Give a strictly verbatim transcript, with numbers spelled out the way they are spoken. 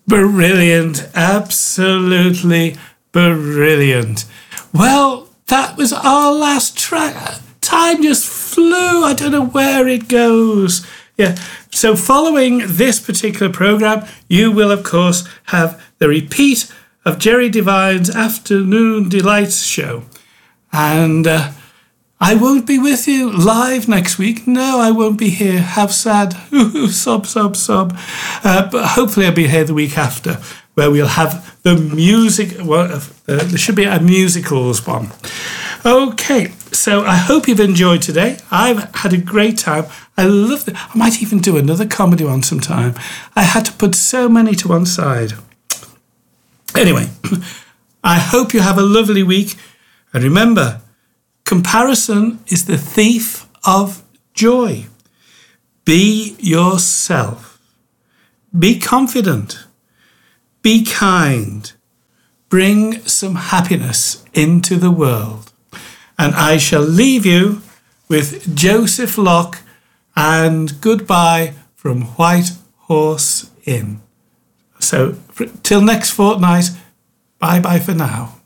Brilliant. Absolutely brilliant. Well, that was our last track. Time just flew. I don't know where it goes. Yeah. So following this particular program, you will, of course, have the repeat of Jerry Devine's Afternoon Delights show. And uh, I won't be with you live next week. No, I won't be here. How sad. sob, sob, sob. Uh, but hopefully I'll be here the week after, where we'll have the music. Well, uh, there should be a musicals one. Okay, so I hope you've enjoyed today. I've had a great time. I love it. I might even do another comedy one sometime. I had to put so many to one side. Anyway, I hope you have a lovely week. And remember, comparison is the thief of joy. Be yourself. Be confident. Be kind. Bring some happiness into the world. And I shall leave you with Joseph Locke and Goodbye from White Horse Inn. So till next fortnight, bye-bye for now.